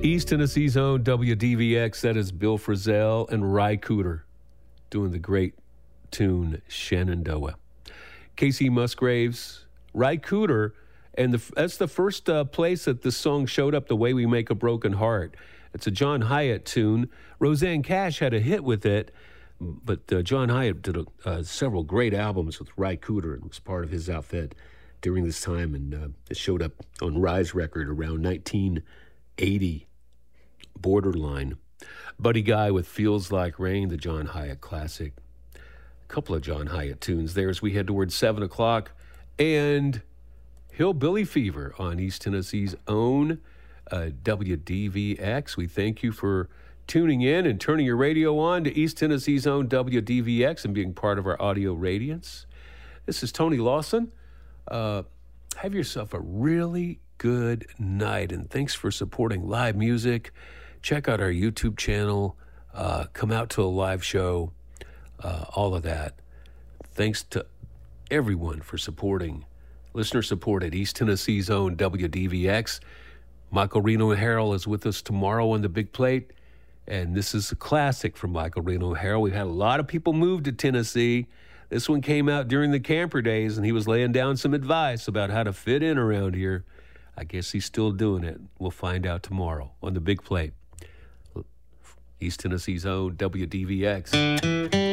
East Tennessee's own WDVX, that is Bill Frisell and Ry Cooder doing the great tune Shenandoah. Casey Musgraves, Ry Cooder, and that's the first place that this song showed up, The Way We Make a Broken Heart. It's a John Hyatt tune. Roseanne Cash had a hit with it, but John Hyatt did several great albums with Ry Cooder and was part of his outfit during this time, and it showed up on Ry's record around 1980, Borderline. Buddy Guy with Feels Like Rain, the John Hyatt classic. A couple of John Hyatt tunes there as we head towards 7 o'clock. And Hillbilly Fever on East Tennessee's own WDVX. We thank you for tuning in and turning your radio on to East Tennessee's own WDVX and being part of our audio radiance. This is Tony Lawson. Have yourself a really good night, and thanks for supporting live music. Check out our YouTube channel. Come out to a live show. All of that. Thanks to everyone for supporting. Listener support at East Tennessee's own WDVX. Michael Reno Harrell is with us tomorrow on the Big Plate. And this is a classic from Michael Reno Harrell. We've had a lot of people move to Tennessee. This one came out during the camper days, and he was laying down some advice about how to fit in around here. I guess he's still doing it. We'll find out tomorrow on the Big Plate. East Tennessee's own WDVX.